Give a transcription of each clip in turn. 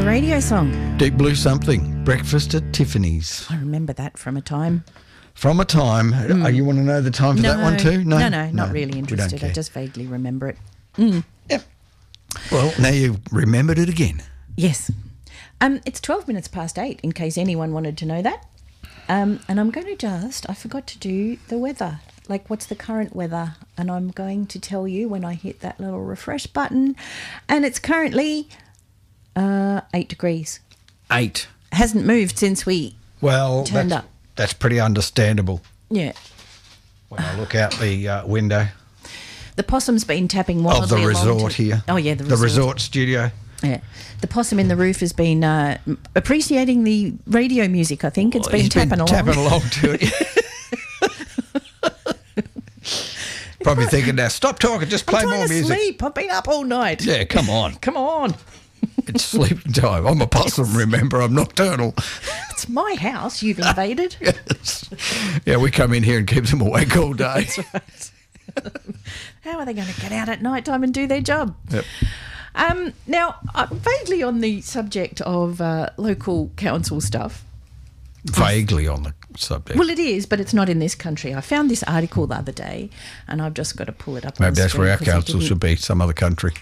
the radio song. Deep Blue Something, Breakfast at Tiffany's. I remember that from a time. From a time. You want to know the time for that one too? No, not really interested. I just vaguely remember it. Yep. Well, now you've remembered it again. Yes. It's 12 minutes past 8, in case anyone wanted to know that. And I'm going to I forgot to do the weather. Like, what's the current weather? And I'm going to tell you when I hit that little refresh button. And it's currently 8 degrees. 8. Hasn't moved since we turned up. That's pretty understandable. Yeah. When I look out the window. The possum's been tapping wildly of the resort here. Oh, yeah, the resort studio. Yeah. The possum in the roof has been appreciating the radio music, I think. It's been tapping along. Tapping along to it. Probably thinking now, stop talking, just play more music. I'm trying to sleep. I've been up all night. Yeah, come on. Come on. It's sleeping time. I'm a possum, remember. I'm nocturnal. It's my house you've invaded. Yes. Yeah, we come in here and keep them awake all day. That's right. How are they going to get out at night time and do their job? Yep. Now, vaguely on the subject of local council stuff. Vaguely on the subject. Well, it is, but it's not in this country. I found this article the other day, and I've just got to pull it up. Maybe that's where our council should be, some other country.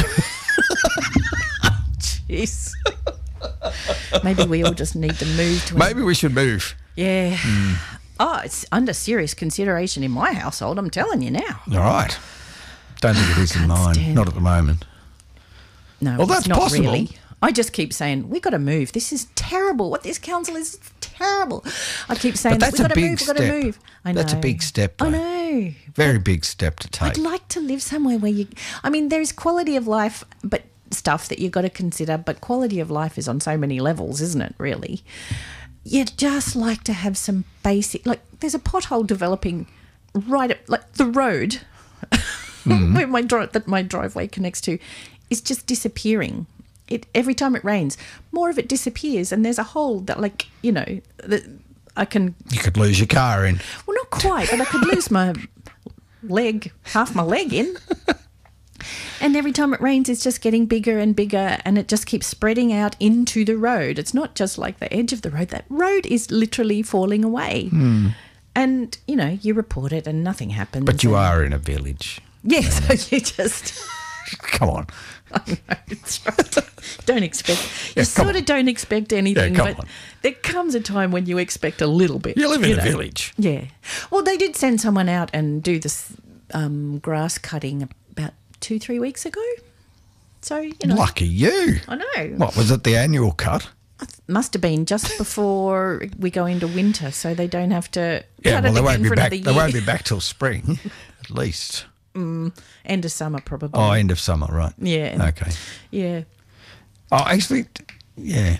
Jeez. Maybe we all just need to move to. Maybe we should move. Yeah. Oh, it's under serious consideration in my household, I'm telling you now. All right. Don't think it is in mine. Not at the moment. No, well, that's not possible. Really. I just keep saying, we got to move. This is terrible. What this council is terrible. I keep saying, we've got to move. I know. That's a big step, though. I know. Very big step to take. I'd like to live somewhere where there's quality of life, but stuff that you've got to consider, but quality of life is on so many levels, isn't it, really? You'd just like to have some basic, like there's a pothole developing right at, like the road where my driveway connects to is just disappearing. Every time it rains, more of it disappears, and there's a hole that, like, that I can. You could lose your car in. Well, not quite, but I could lose my leg, half my leg in. And every time it rains, it's just getting bigger and bigger, and it just keeps spreading out into the road. It's not just like the edge of the road. That road is literally falling away. And, you report it and nothing happens. But you are in a village. Yes, so you just... Come on. I know, it's right. Don't expect... don't expect anything, but there comes a time when you expect a little bit. You live in a village. Yeah. Well, they did send someone out and do this grass cutting about 2-3 weeks ago. So, Lucky you. I know. What, was it the annual cut? Must have been just before we go into winter, so they don't have to cut it again won't be for back. another year. They won't be back till spring, at least. End of summer, probably. Oh, end of summer, right. Yeah. Okay. Yeah. Oh, actually, yeah.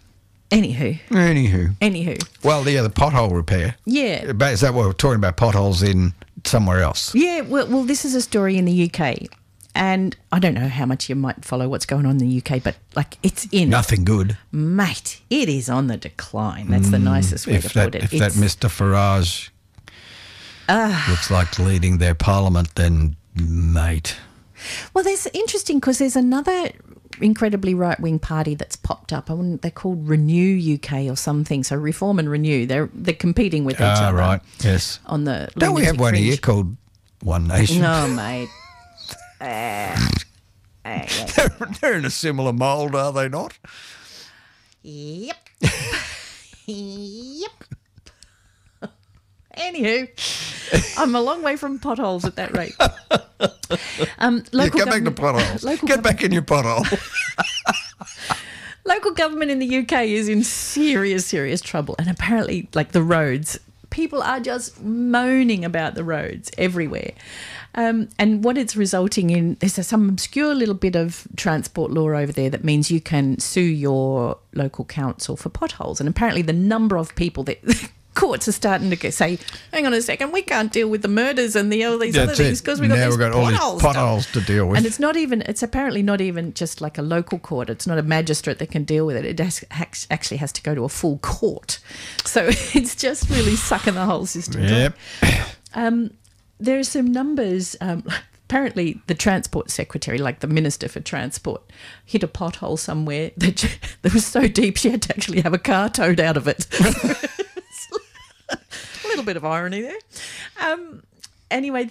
Anywho. Well, the pothole repair. Yeah. But is that what we're talking about, potholes in somewhere else? Yeah, well, this is a story in the UK. And I don't know how much you might follow what's going on in the UK, but, like, it's in. Nothing good. Mate, it is on the decline. That's the nicest way to put it. If that Mr Farage looks like leading their parliament, then, mate. Well, there's interesting because there's another incredibly right-wing party that's popped up. They're called Renew UK or something. So Reform and Renew, they're competing with each other. Right, yes. On the don't we have one fringe. here called One Nation? No, mate. They're in a similar mould, are they not? Yep. Yep. Anywho, I'm a long way from potholes at that rate. Get back to potholes. Get back in your pothole. Local government in the UK is in serious, serious trouble. And apparently, like the roads, people are just moaning about the roads everywhere. And what it's resulting in, there's some obscure little bit of transport law over there that means you can sue your local council for potholes. And apparently the number of people that courts are starting to say, hang on a second, we can't deal with the murders and all these other things because we've got all these potholes to deal with. And it's apparently not even just like a local court. It's not a magistrate that can deal with it. It actually has to go to a full court. So it's just really sucking the whole system. Yep. There are some numbers. apparently the transport secretary, like the Minister for Transport, hit a pothole somewhere that was so deep she had to actually have a car towed out of it. A little bit of irony there. Anyway,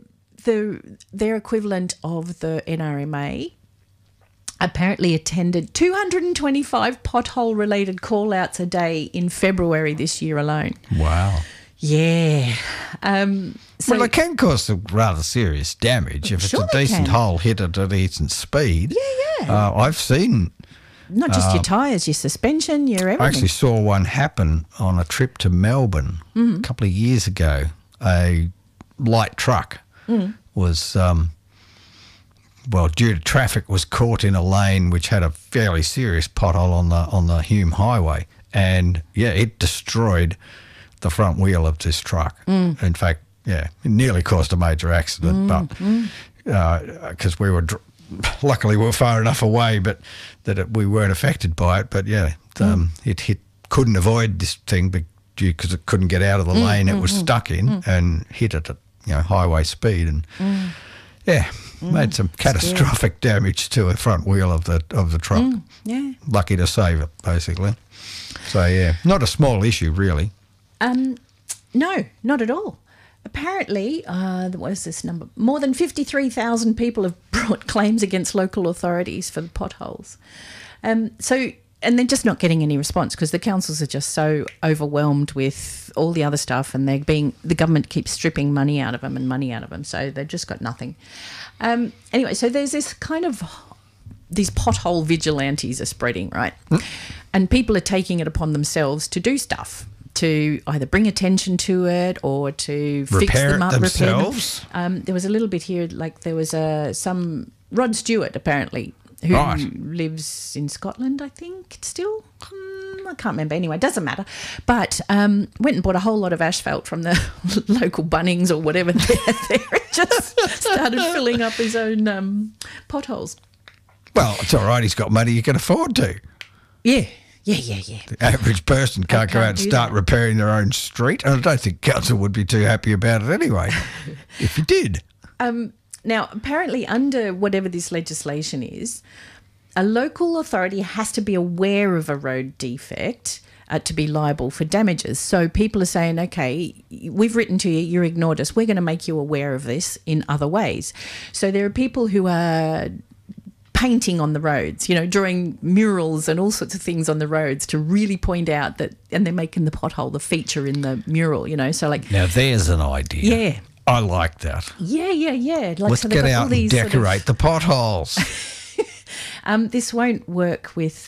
their equivalent of the NRMA apparently attended 225 pothole-related call-outs a day in February this year alone. Wow. Yeah. Well, it can cause some rather serious damage if Sure it's a they decent can. hole hit at a decent speed. Yeah. I've seen, Not just your tyres, your suspension, your everything. I actually saw one happen on a trip to Melbourne a couple of years ago. A light truck was, due to traffic, was caught in a lane which had a fairly serious pothole on the Hume Highway. And, it destroyed the front wheel of this truck. In fact, it nearly caused a major accident, but because we were luckily we were far enough away, but we weren't affected by it. But it couldn't avoid this thing because it couldn't get out of the lane it was stuck in and hit it at highway speed and made some catastrophic damage to the front wheel of the truck. Lucky to save it, basically. So not a small issue really. No, not at all. Apparently, what is this number? More than 53,000 people have brought claims against local authorities for the potholes. And they're just not getting any response because the councils are just so overwhelmed with all the other stuff, and the government keeps stripping money out of them, so they've just got nothing. Anyway, so there's this kind of these pothole vigilantes are spreading, right? And people are taking it upon themselves to do stuff, to either bring attention to it or to fix them up, themselves. repair them. There was a little bit here, like there was some Rod Stewart apparently who lives in Scotland, I think, still. I can't remember. Anyway, doesn't matter. But went and bought a whole lot of asphalt from the local Bunnings or whatever there and just started filling up his own potholes. Well, it's all right. He's got money. You can afford to. Yeah. The average person can't go out and start repairing their own street. And I don't think council would be too happy about it anyway, if you did. Now, apparently under whatever this legislation is, a local authority has to be aware of a road defect to be liable for damages. So people are saying, okay, we've written to you, you ignored us. We're going to make you aware of this in other ways. So there are people who are painting on the roads, drawing murals and all sorts of things on the roads to really point out that, and they're making the pothole the feature in the mural, so like... Now, there's an idea. Yeah. I like that. Yeah. Like, let's so get out and decorate the potholes. This won't work with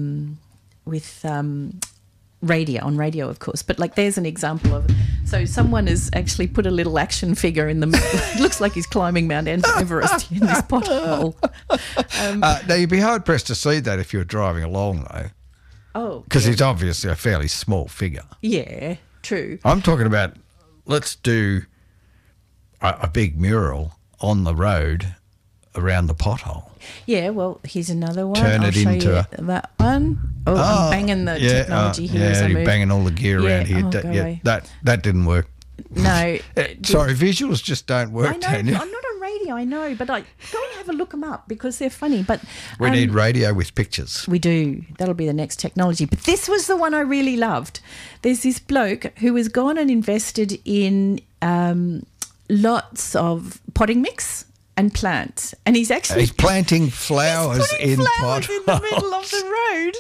radio, of course, but like there's an example of... So someone has actually put a little action figure in the... It looks like he's climbing Mount Everest in this pothole. Now, you'd be hard-pressed to see that if you were driving along, though. Oh. Because he's obviously a fairly small figure. Yeah, true. I'm talking about, let's do a big mural on the road around the pothole. Yeah, well, here's another one. Turn I'll it show into you that one. Oh, I'm banging the technology here as I move. You're banging all the gear around here. Oh, go away. That didn't work. No. Sorry, visuals just don't work, I know, Tanya. I'm not on radio, I know, but go and have a look them up because they're funny. But we need radio with pictures. We do. That'll be the next technology. But this was the one I really loved. There's this bloke who has gone and invested in lots of potting mix and plants, and he's planting flowers in flowers in the middle of the road.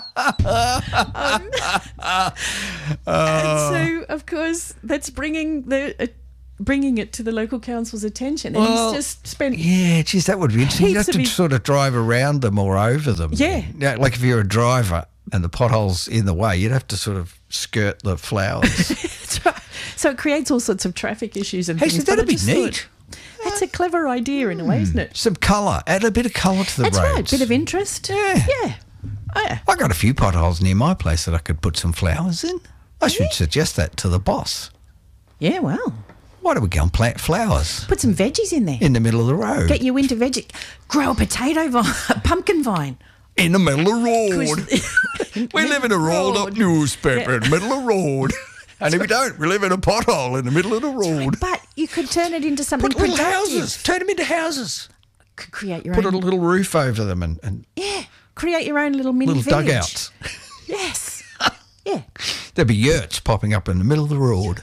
And so, of course, that's bringing it to the local council's attention. And he's just spent... Yeah, geez, that would be interesting. You'd have to heaps of sort of drive around them or over them. Yeah. Like if you're a driver and the pothole's in the way, you'd have to sort of skirt the flowers. That's right. So it creates all sorts of traffic issues and things. So that'd be neat. That's a clever idea in a way, isn't it? Some colour. Add a bit of colour to the roads. That's right. Bit of interest. Yeah. Yeah. Oh, yeah. I got a few potholes near my place that I could put some flowers in. I should suggest that to the boss. Yeah, well. Why don't we go and plant flowers? Put some veggies in there. In the middle of the road. Get you into veggie. Grow a potato vine, a pumpkin vine. In the middle of the road. We live in a rolled-up newspaper in the middle of the road. And if we don't, we live in a pothole in the middle of the road. But you could turn it into something Put little productive. houses. Turn them into houses. Could create your Put a own. little roof over them and Yeah, create your own little mini little village. dugouts. Yes. Yeah. There'd be yurts popping up in the middle of the road.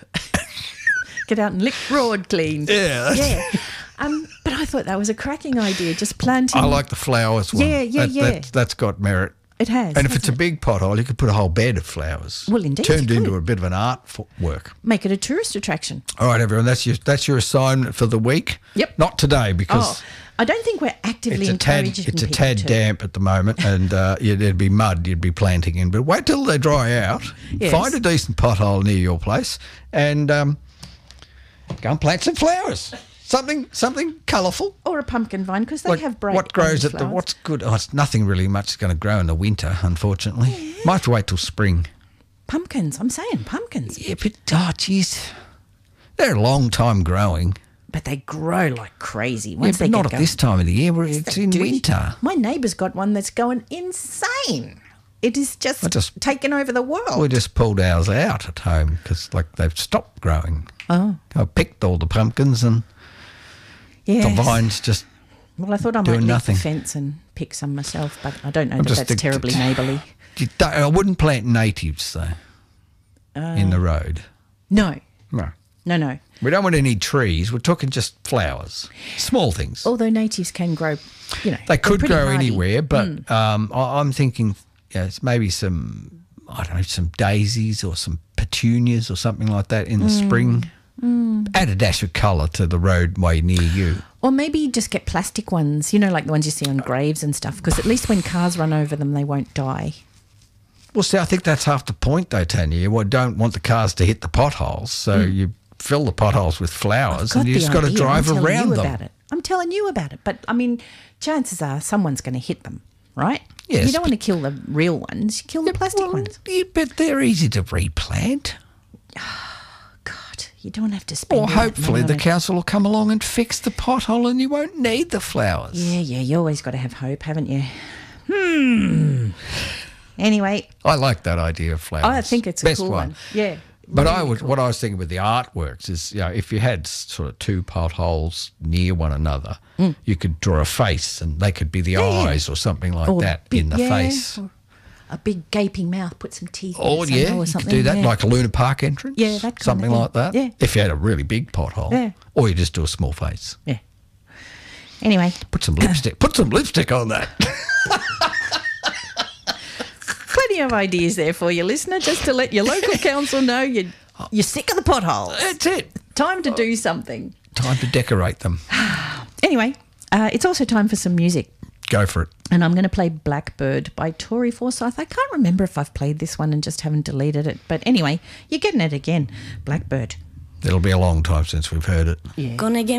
Get out and lick road clean. Yeah. Yeah. But I thought that was a cracking idea. Just planting. I like the flowers one. Yeah. That's got merit. It has. And if it's a hasn't big pothole, you could put a whole bed of flowers. Well, indeed, Turned you into could. a bit of an art work. it? Make it a tourist attraction. All right, everyone, that's your assignment for the week. Yep. Not today because Oh, I don't think we're actively it's a tad encouraging damp at the moment, and it'd be mud you'd be planting in. But wait till they dry out. Yes. Find a decent pothole near your place, and go and plant some flowers. Something colourful. Or a pumpkin vine, because they have bright what grows orange at the flowers. what's good? Oh, it's nothing really much going to grow in the winter, unfortunately. Might have to wait till spring. Pumpkins. I'm saying pumpkins. Yeah, but jeez, they're a long time growing. But they grow like crazy. Yeah, Once but they not get at going. this time of the year. It's in Do you? winter. My neighbour's got one that's going insane. It is just taken over the world. We just pulled ours out at home because they've stopped growing. Oh, I picked all the pumpkins and yeah. the vines just. Well, I thought I might doing lick nothing. the fence and pick some myself, but I don't know that just that's think- terribly neighbourly. I wouldn't plant natives though in the road. No, No. no. We don't want any trees. We're talking just flowers, small things. Although natives can grow, They they're could pretty grow hardy. anywhere, but I'm thinking, it's maybe some, I don't know, some daisies or some petunias or something like that in the spring. Add a dash of colour to the roadway near you. Or maybe just get plastic ones, like the ones you see on graves and stuff, because at least when cars run over them, they won't die. Well, see, I think that's half the point, though, Tanya. You don't want the cars to hit the potholes, so you fill the potholes with flowers, and you just got to drive around them. I'm telling you about it. But, I mean, chances are someone's going to hit them, right? Yes, You don't want to kill the real ones. You kill the plastic ones. Yeah, but they're easy to replant. God, you don't have to spend Or all that hopefully money on the it. council will come along and fix the pothole, and you won't need the flowers. Yeah, you always got to have hope, haven't you? Anyway, I like that idea of flowers. I think it's a Best cool one. Yeah. But really what I was thinking with the artworks is, if you had sort of two potholes near one another, you could draw a face, and they could be the eyes or something like Or that big- in the yeah, face. or a big gaping mouth, put some teeth in Oh it yeah, somehow or you could something. do that, yeah. like a Luna Park entrance. Yeah, that kind of something thing. like that. Yeah. If you had a really big pothole, Yeah. or you just do a small face. Yeah. Anyway, Put some lipstick. Put some lipstick on that. plenty of ideas there for you, listener, just to let your local council know you're sick of the potholes. That's it. Time to do something. Time to decorate them. Anyway, it's also time for some music. Go for it. And I'm going to play Blackbird by Tori Forsyth. I can't remember if I've played this one and just haven't deleted it. But anyway, you're getting it again. Blackbird. It'll be a long time since we've heard it. Yeah. Gonna get